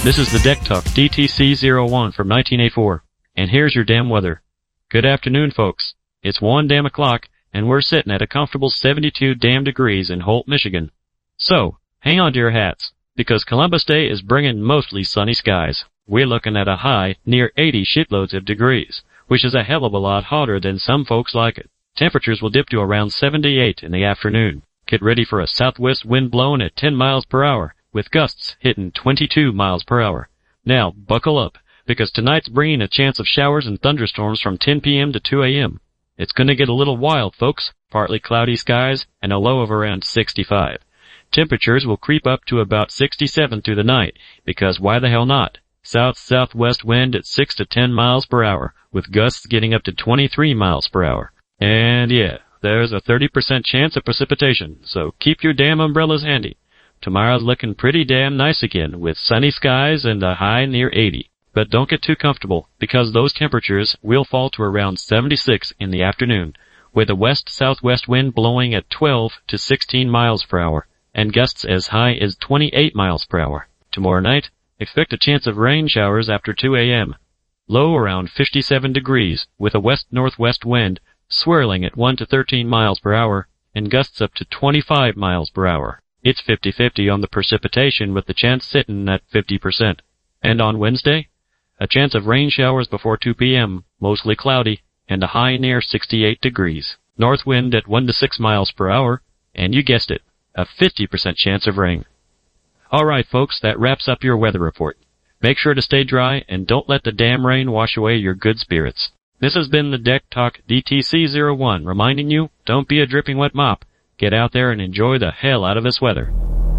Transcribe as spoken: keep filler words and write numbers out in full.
This is the Deck Talk D T C zero one from nineteen eighty-four, and here's your damn weather. Good afternoon, folks. It's one damn o'clock, and we're sitting at a comfortable seventy-two damn degrees in Holt, Michigan. So, hang on to your hats, because Columbus Day is bringing mostly sunny skies. We're looking at a high near eighty shitloads of degrees, which is a hell of a lot hotter than some folks like it. Temperatures will dip to around seventy-eight in the afternoon. Get ready for a southwest wind blowing at ten miles per hour, with gusts hitting twenty-two miles per hour. Now, buckle up, because tonight's bringing a chance of showers and thunderstorms from ten p m to two a m It's gonna get a little wild, folks. Partly cloudy skies and a low of around sixty-five. Temperatures will creep up to about sixty-seven through the night, because why the hell not? South-southwest wind at six to ten miles per hour, with gusts getting up to twenty-three miles per hour. And yeah, there's a thirty percent chance of precipitation, so keep your damn umbrellas handy. Tomorrow's looking pretty damn nice again, with sunny skies and a high near eighty. But don't get too comfortable, because those temperatures will fall to around seventy-six in the afternoon, with a west-southwest wind blowing at twelve to sixteen miles per hour, and gusts as high as twenty-eight miles per hour. Tomorrow night, expect a chance of rain showers after two a m Low around fifty-seven degrees, with a west-northwest wind swirling at one to thirteen miles per hour, and gusts up to twenty-five miles per hour. It's fifty-fifty on the precipitation, with the chance sitting at fifty percent. And on Wednesday, a chance of rain showers before two p m, mostly cloudy, and a high near sixty-eight degrees. North wind at one to six miles per hour, and you guessed it, a fifty percent chance of rain. Alright folks, that wraps up your weather report. Make sure to stay dry, and don't let the damn rain wash away your good spirits. This has been the Deck Talk D T C zero one, reminding you, don't be a dripping wet mop. Get out there and enjoy the hell out of this weather.